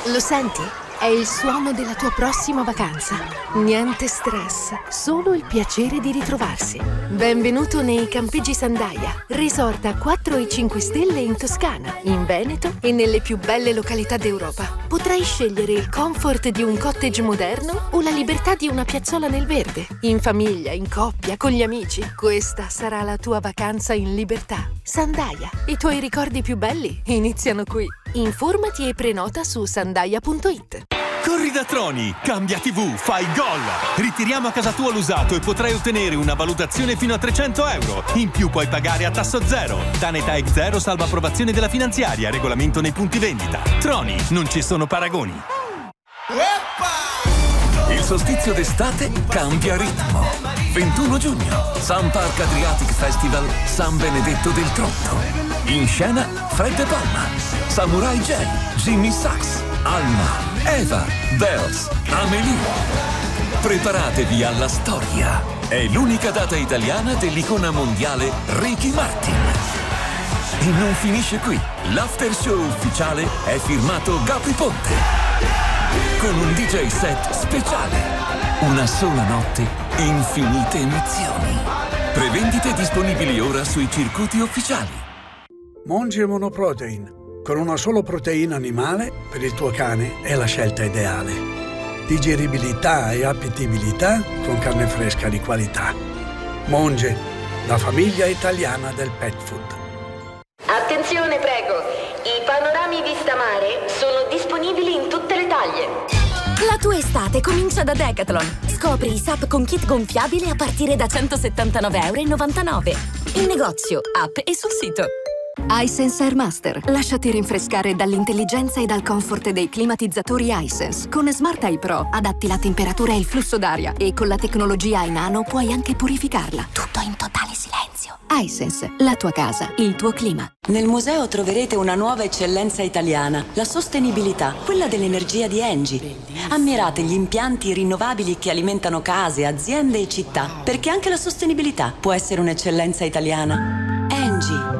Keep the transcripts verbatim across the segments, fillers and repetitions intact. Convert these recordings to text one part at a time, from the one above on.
Lo senti? È il suono della tua prossima vacanza. Niente stress, solo il piacere di ritrovarsi. Benvenuto nei Campeggi Sandaia, resort a quattro e cinque stelle in Toscana, in Veneto e nelle più belle località d'Europa. Potrai scegliere il comfort di un cottage moderno o la libertà di una piazzola nel verde. In famiglia, in coppia, con gli amici. Questa sarà la tua vacanza in libertà. Sandaia, i tuoi ricordi più belli iniziano qui. Informati e prenota su sandaia punto it. Corri da Troni, cambia tivù, fai gol! Ritiriamo a casa tua l'usato e potrai ottenere una valutazione fino a trecento euro. In più puoi pagare a tasso zero. Danetag zero salva approvazione della finanziaria, regolamento nei punti vendita. Troni, non ci sono paragoni. Il solstizio d'estate cambia ritmo. ventuno giugno, Sun Park Adriatic Festival San Benedetto del Tronto. In scena Fred De Palma, Samurai J, Jimmy Sachs, Alma, Eva, Bells, Amelie. Preparatevi alla storia. È l'unica data italiana dell'icona mondiale Ricky Martin. E non finisce qui. L'after show ufficiale è firmato Gabri Ponte. Con un D J set speciale. Una sola notte, infinite emozioni. Prevendite disponibili ora sui circuiti ufficiali. Monge Monoprotein. Con una sola proteina animale, per il tuo cane è la scelta ideale. Digeribilità e appetibilità con carne fresca di qualità. Monge, la famiglia italiana del pet food. Attenzione, prego. I panorami vista mare sono disponibili in tutte le taglie. La tua estate comincia da Decathlon. Scopri i S U P con kit gonfiabile a partire da centosettantanove virgola novantanove euro. In negozio, app e sul sito. iSense Air Master. Lasciati rinfrescare dall'intelligenza e dal comfort dei climatizzatori iSense. Con Smart Eye Pro adatti la temperatura e il flusso d'aria e con la tecnologia iNano puoi anche purificarla. Tutto in totale silenzio. iSense, la tua casa, il tuo clima. Nel museo troverete una nuova eccellenza italiana, la sostenibilità, quella dell'energia di Engie. Bellissimo. Ammirate gli impianti rinnovabili che alimentano case, aziende e città, perché anche la sostenibilità può essere un'eccellenza italiana. Engie.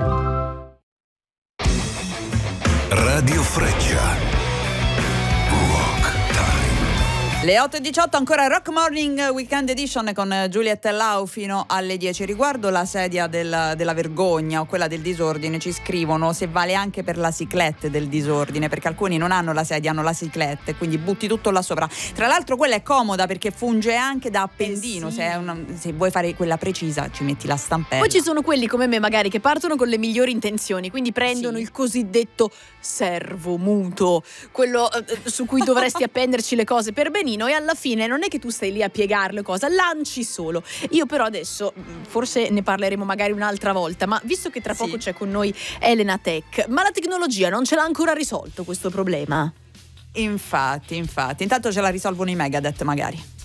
Radio Freccia. Rock Time. Le otto e diciotto, ancora Rock Morning Weekend Edition con Giulietta Lau fino alle dieci. Riguardo la sedia del, della vergogna o quella del disordine, ci scrivono se vale anche per la ciclette del disordine, perché alcuni non hanno la sedia, hanno la ciclette, quindi butti tutto là sopra. Tra l'altro quella è comoda perché funge anche da appendino. Eh sì. se, è una, se vuoi fare quella precisa ci metti la stampella. Poi ci sono quelli come me magari che partono con le migliori intenzioni, quindi prendono sì. il cosiddetto servo muto, quello eh, su cui dovresti appenderci le cose per benino, e alla fine non è che tu stai lì a piegare le cose, lanci solo. Io però adesso, forse ne parleremo magari un'altra volta, ma visto che tra sì. poco c'è con noi Elena Tech, ma la tecnologia non ce l'ha ancora risolto questo problema? Infatti, infatti, intanto ce la risolvono i Megadeth magari.